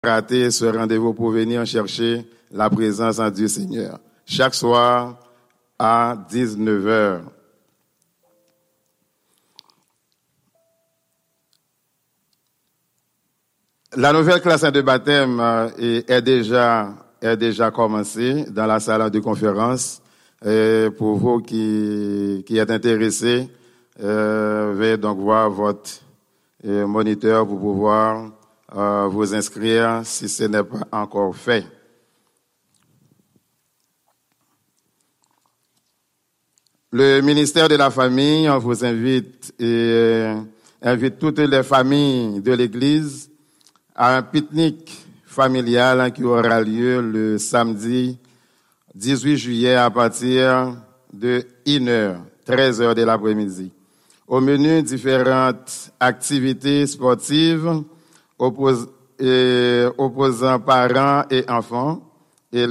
rater ce rendez-vous pour venir chercher la présence en Dieu Seigneur. Chaque soir à 19h. La nouvelle classe de baptême est déjà commencée dans la salle de conférence. Et pour vous qui êtes intéressés, veuillez donc voir votre moniteur pour pouvoir vous inscrire si ce n'est pas encore fait. Le ministère de la famille, on vous invite toutes les familles de l'Église à un pique-nique familial qui aura lieu le samedi 18 juillet à partir de 1h, 13h de l'après-midi. Au menu, différentes activités sportives opposant parents et enfants et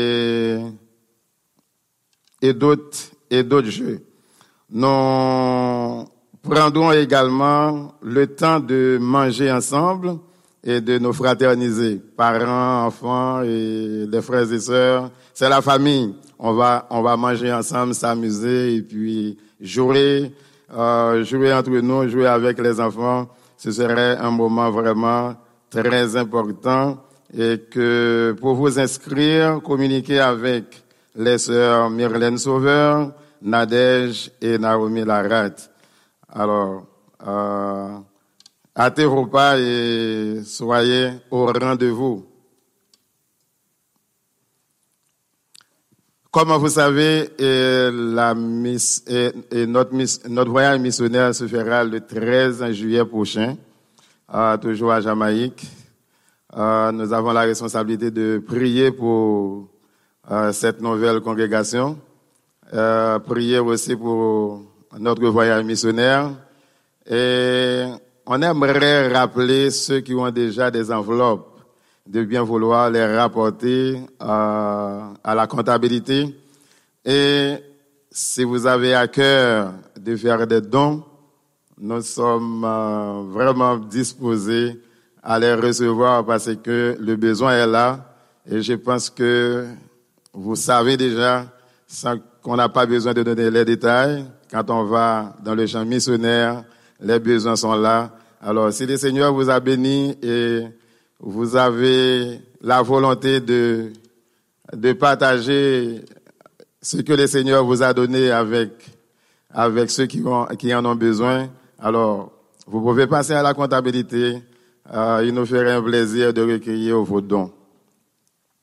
d'autres jeux. Nous prendrons également le temps de manger ensemble et de nous fraterniser, parents, enfants et les frères et sœurs. C'est la famille. On va manger ensemble, s'amuser et puis jouer entre nous, jouer avec les enfants. Ce serait un moment vraiment très important et que pour vous inscrire, communiquez avec les sœurs Myrlène Sauveur, Nadège et Naomi Larat. Alors, hâtez vos pas et soyez au rendez-vous. Comme vous savez, notre voyage missionnaire se fera le 13 juillet prochain, toujours à Jamaïque. Nous avons la responsabilité de prier pour cette nouvelle congrégation, prier aussi pour notre voyage missionnaire. Et on aimerait rappeler ceux qui ont déjà des enveloppes de bien vouloir les rapporter à la comptabilité. Et si vous avez à cœur de faire des dons, nous sommes vraiment disposés à les recevoir parce que le besoin est là. Et je pense que vous savez déjà, sans qu'on n'a pas besoin de donner les détails, quand on va dans le champ missionnaire, les besoins sont là. Alors, si le Seigneur vous a béni et vous avez la volonté de partager ce que le Seigneur vous a donné avec ceux qui en ont besoin, alors vous pouvez passer à la comptabilité. Il nous ferait un plaisir de recueillir vos dons.